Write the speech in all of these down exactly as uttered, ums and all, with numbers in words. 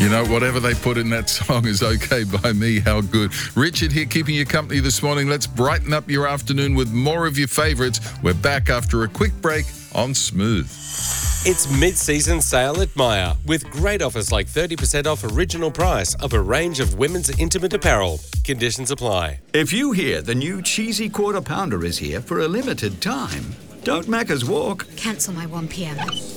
You know, whatever they put in that song is okay by me. How good. Richard here keeping you company this morning. Let's brighten up your afternoon with more of your favourites. We're back after a quick break on Smooth. It's mid-season sale at Myer with great offers like thirty percent off original price of a range of women's intimate apparel. Conditions apply. If you hear the new cheesy quarter pounder is here for a limited time, don't Macca's walk. Cancel my one p.m.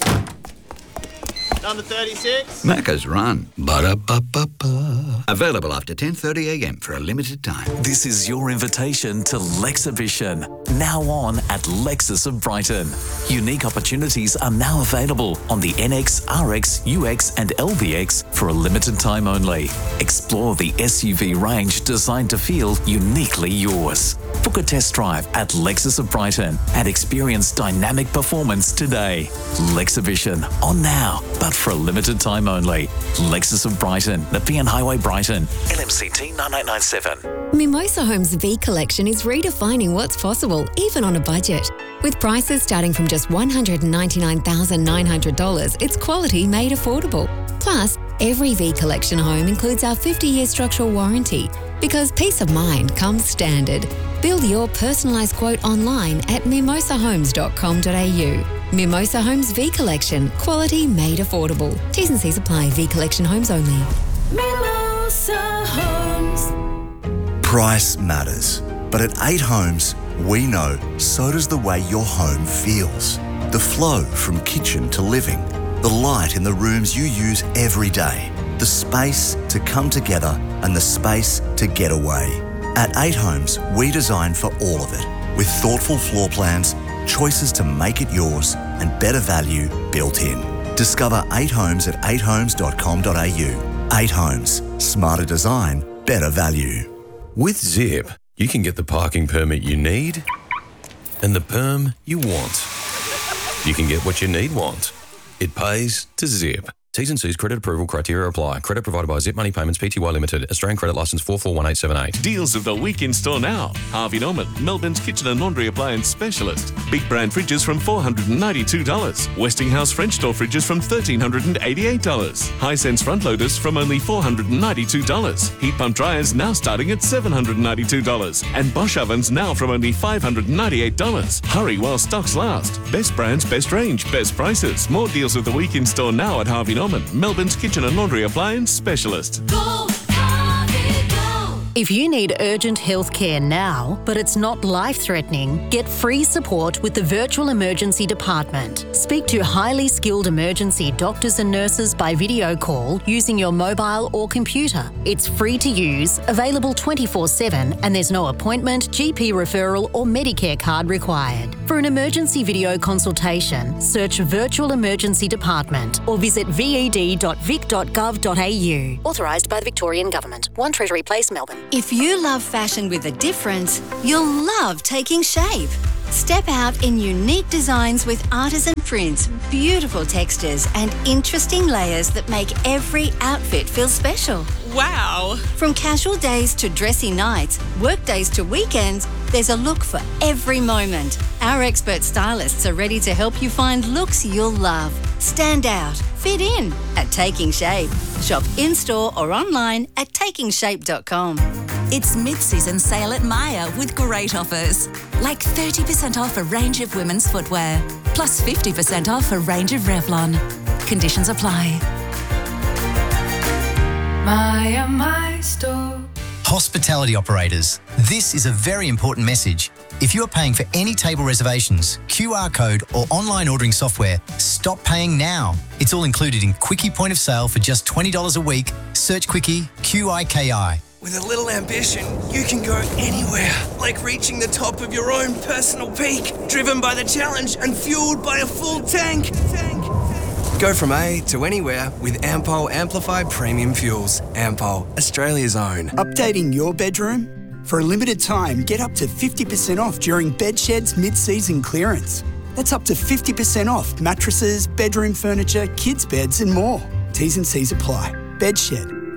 Number thirty-six. Macca's run. Ba-da-ba-ba-ba. Available after ten thirty a.m. for a limited time. This is your invitation to Lexhibition, now on at Lexus of Brighton. Unique opportunities are now available on the N X, R X, U X and L V X for a limited time only. Explore the S U V range designed to feel uniquely yours. Book a test drive at Lexus of Brighton and experience dynamic performance today. Lexhibition, on now, but for a limited time only. Lexus of Brighton, Nepean Highway, Brighton. L M C T nine eight nine seven. Mimosa Homes V Collection is redefining what's possible, even on a budget. With prices starting from just one hundred ninety-nine thousand nine hundred dollars, it's quality made affordable. Plus, every V Collection home includes our fifty-year structural warranty, because peace of mind comes standard. Build your personalised quote online at mimosa homes dot com dot a u. Mimosa Homes V Collection, quality made affordable. T's and C's apply. V Collection homes only. Mimosa Homes. Price matters, but at eight Homes, we know so does the way your home feels. The flow from kitchen to living, the light in the rooms you use every day, the space to come together and the space to get away. At eight Homes, we design for all of it, with thoughtful floor plans, choices to make it yours, and better value built in. Discover eight Homes at eight homes dot com dot a u. eight Homes. Smarter design, better value. With Zip, you can get the parking permit you need and the perm you want. You can get what you need want. It pays to Zip. T's and C's credit approval criteria apply. Credit provided by Zip Money Payments Pty Limited. Australian credit licence four four one eight seven eight. Deals of the week in store now. Harvey Norman, Melbourne's kitchen and laundry appliance specialist. Big brand fridges from four hundred ninety-two dollars. Westinghouse French door fridges from one thousand three hundred eighty-eight dollars. Hisense front loaders from only four hundred ninety-two dollars. Heat pump dryers now starting at seven hundred ninety-two dollars. And Bosch ovens now from only five hundred ninety-eight dollars. Hurry while stocks last. Best brands, best range, best prices. More deals of the week in store now at Harvey Norman, Melbourne's kitchen and laundry appliance specialist. Go, Harvey, go. If you need urgent health care now, but it's not life-threatening, get free support with the Virtual Emergency Department. Speak to highly skilled emergency doctors and nurses by video call using your mobile or computer. It's free to use, available twenty-four seven, and there's no appointment, G P referral or Medicare card required. For an emergency video consultation, search Virtual Emergency Department or visit v e d dot vic dot gov dot a u. Authorised by the Victorian Government. one Treasury Place, Melbourne. If you love fashion with a difference, you'll love Taking Shape. Step out in unique designs with artisan prints, beautiful textures and interesting layers that make every outfit feel special. Wow! From casual days to dressy nights, work days to weekends, there's a look for every moment. Our expert stylists are ready to help you find looks you'll love. Stand out, fit in at Taking Shape. Shop in-store or online at taking shape dot com. It's mid-season sale at Myer with great offers, like thirty percent off a range of women's footwear, plus fifty percent off a range of Revlon. Conditions apply. Myer, my store. Hospitality operators, this is a very important message. If you are paying for any table reservations, Q R code or online ordering software, stop paying now. It's all included in Quickie Point of Sale for just twenty dollars a week. Search Quickie, Q I K I. With a little ambition, you can go anywhere, like reaching the top of your own personal peak, driven by the challenge and fueled by a full tank. tank. Go from A to anywhere with Ampol Amplified Premium Fuels. Ampol, Australia's own. Updating your bedroom? For a limited time, get up to fifty percent off during Bedshed's mid-season clearance. That's up to fifty percent off mattresses, bedroom furniture, kids' beds and more. T's and C's apply. Bedshed.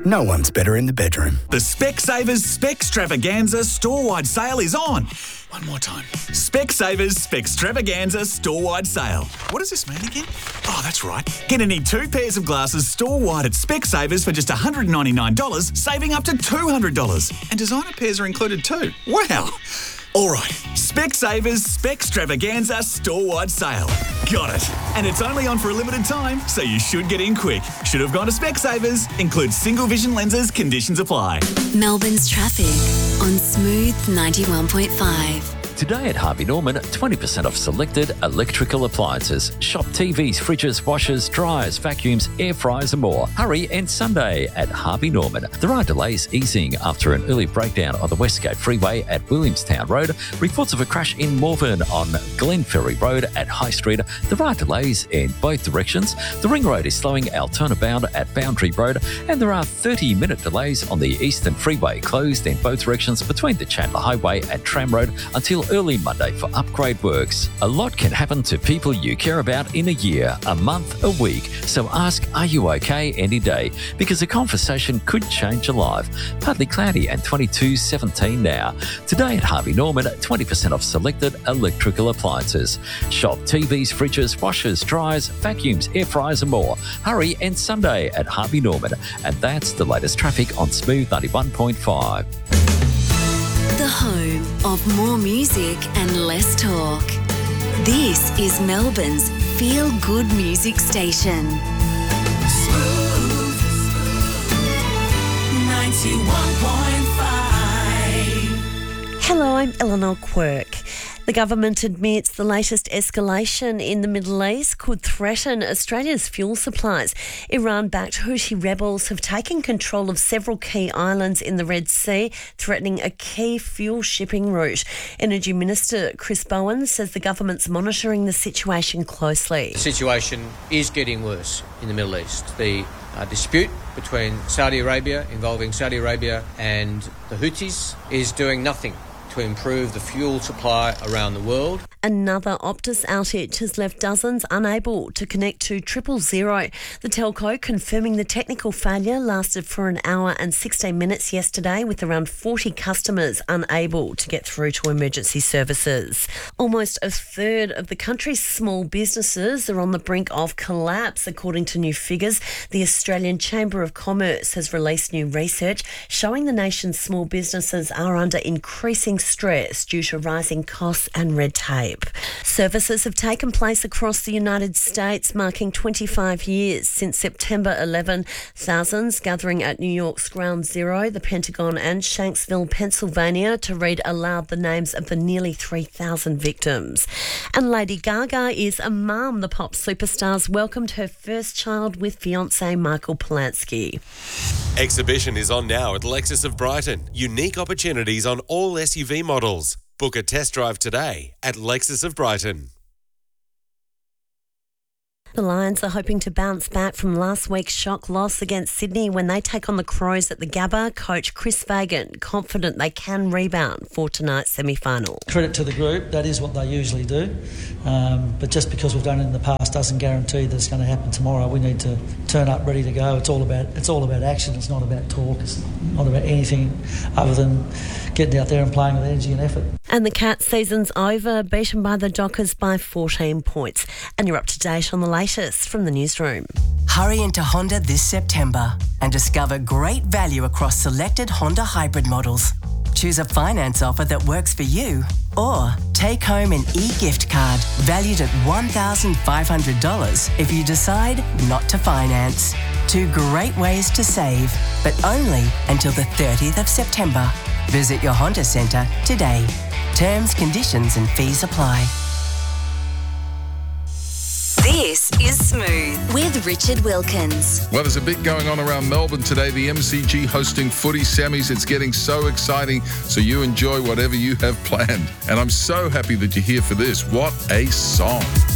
no one's better in the bedroom. The Specsavers Specstravaganza store-wide sale is on. One more time. Specsavers Specstravaganza store-wide sale. What does this mean again? Oh, that's right. Get any two pairs of glasses store-wide at Specsavers for just one hundred ninety-nine dollars, saving up to two hundred dollars. And designer pairs are included too. Wow. All right, Specsavers Specstravaganza store-wide sale. Got it. And it's only on for a limited time, so you should get in quick. Should have gone to Specsavers. Includes single vision lenses. Conditions apply. Melbourne's traffic on Smooth ninety-one point five. Today at Harvey Norman, twenty percent off selected electrical appliances. Shop T Vs, fridges, washers, dryers, vacuums, air fryers and more. Hurry and Sunday at Harvey Norman. There are delays easing after an early breakdown on the Westgate Freeway at Williamstown Road. Reports of a crash in Morven on Glenferrie Road at High Street. There are delays in both directions. The Ring Road is slowing Altona bound at Boundary Road, and there are thirty minute delays on the Eastern Freeway, closed in both directions between the Chandler Highway and Tram Road until early Monday for upgrade works. A lot can happen to people you care about in a year, a month, a week. So ask, are you okay any day? Because a conversation could change your life. Partly cloudy and twenty-two seventeen now. Today at Harvey Norman, twenty percent off selected electrical appliances. Shop T Vs, fridges, washers, dryers, vacuums, air fryers and more. Hurry and Sunday at Harvey Norman. And that's the latest traffic on Smooth ninety-one point five. The home of more music and less talk. This is Melbourne's feel-good music station. Smooth ninety-one point five. Hello, I'm Eleanor Quirk. The government admits the latest escalation in the Middle East could threaten Australia's fuel supplies. Iran-backed Houthi rebels have taken control of several key islands in the Red Sea, threatening a key fuel shipping route. Energy Minister Chris Bowen says the government's monitoring the situation closely. The situation is getting worse in the Middle East. The uh, dispute between Saudi Arabia, involving Saudi Arabia and the Houthis, is doing nothing to improve the fuel supply around the world. Another Optus outage has left dozens unable to connect to triple zero. The telco confirming the technical failure lasted for an hour and sixteen minutes yesterday, with around forty customers unable to get through to emergency services. Almost a third of the country's small businesses are on the brink of collapse, according to new figures. The Australian Chamber of Commerce has released new research showing the nation's small businesses are under increasing stress due to rising costs and red tape. Services have taken place across the United States, marking twenty-five years since September eleventh. Thousands gathering at New York's Ground Zero, the Pentagon and Shanksville, Pennsylvania, to read aloud the names of the nearly three thousand victims. And Lady Gaga is a mum. The pop superstar's welcomed her first child with fiancé Michael Polanski. Exhibition is on now at Lexus of Brighton. Unique opportunities on all S U V models. Book a test drive today at Lexus of Brighton. The Lions are hoping to bounce back from last week's shock loss against Sydney when they take on the Crows at the Gabba. Coach Chris Fagan confident they can rebound for tonight's semi-final. Credit to the group, that is what they usually do. Um, but just because we've done it in the past doesn't guarantee that it's going to happen tomorrow. We need to turn up ready to go. It's all about it's all about action. It's not about talk. It's not about anything other than getting out there and playing with energy and effort. And the Cats season's over, beaten by the Dockers by fourteen points. And you're up to date on the latest from the newsroom. Hurry into Honda this September and discover great value across selected Honda hybrid models. Choose a finance offer that works for you, or take home an e-gift card valued at one thousand five hundred dollars if you decide not to finance. Two great ways to save, but only until the thirtieth of September. Visit your Honda Centre today. Terms, conditions and fees apply. This is Smooth with Richard Wilkins. Well, there's a bit going on around Melbourne today. The M C G hosting footy semis. It's getting so exciting, so you enjoy whatever you have planned. And I'm so happy that you're here for this. What a song.